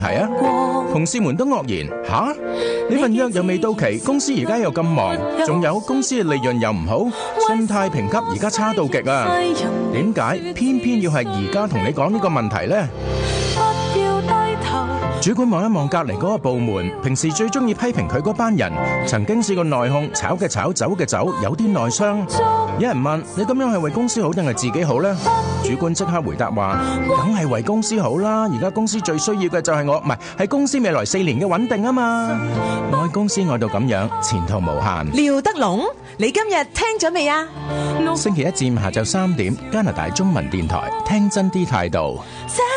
係啊，同事們都愕然，吓？你份約又未到期，公司而家又咁忙，仲有公司嘅利潤又唔好，信貸評級而家差到極啊！點解偏偏要係而家同你講呢個問題呢？主管望一望隔籬嗰個部門，平時最中意批評佢嗰班人，曾經試過內訌，炒嘅炒，走嘅走，有啲內傷。有人問你咁樣係為公司好定係自己好呢？主管即刻回答話：梗係為公司好啦！而家公司最需要嘅就係我，唔係公司未來4年嘅穩定啊嘛！愛公司愛到咁樣，前途無限。 廖德龍，你今日聽咗未啊？ 星期一至5下晝3點，加拿大中文電台，聽真啲態度。